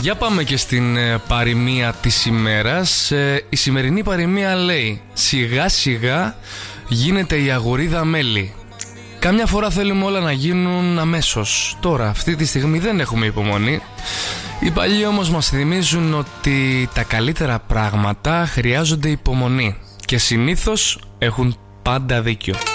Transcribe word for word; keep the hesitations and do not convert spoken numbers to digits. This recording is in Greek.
Για πάμε και στην ε, παροιμία της ημέρας. ε, Η σημερινή παροιμία λέει: σιγά σιγά γίνεται η αγορίδα μέλι. Κάμια φορά θέλουμε όλα να γίνουν αμέσως. Τώρα, αυτή τη στιγμή δεν έχουμε υπομονή. Οι παλιοί όμως μας θυμίζουν ότι τα καλύτερα πράγματα χρειάζονται υπομονή. Και συνήθως έχουν πάντα δίκιο.